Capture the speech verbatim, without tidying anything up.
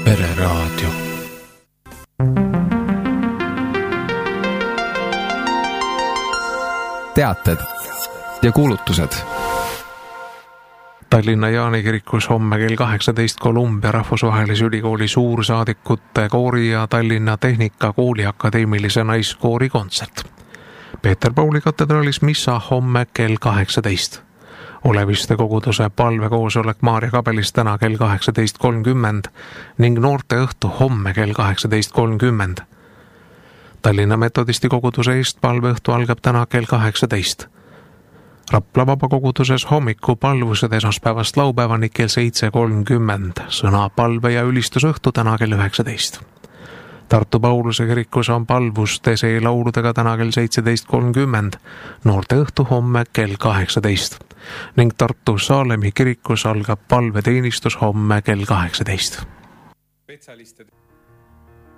Pereraadio. Teated ja kuulutused. Tallinna Jaani kirikus homme kell kaheksateist Columbia Rahvusvahelise Ülikooli suursaadikute koori ja Tallinna Tehnikakooli Akadeemilise Naiskoori kontsert. Peeter Pauli katedraalis missa homme kell kaheksateist. Oleviste koguduse palvekoosolek Maarja kabelis täna kell kaheksateist kolmkümmend ning noorte õhtu homme kell kaheksateist kolmkümmend. Tallinna metodisti koguduse eest palveõhtu algab täna kell kaheksateist. Rapla vabakoguduses hommiku palvused esmaspäevast laupäevani kell seitse kolmkümmend, sõna palve ja ülistusõhtu täna kell üheksateist. Tartu Pauluse kirikus on palvus Tesee lauludega täna kell seitseteist kolmkümmend, noorte õhtu homme kell kaheksateist ning Tartu Saalemi kirikus algab palveteenistus homme kell kaheksateist.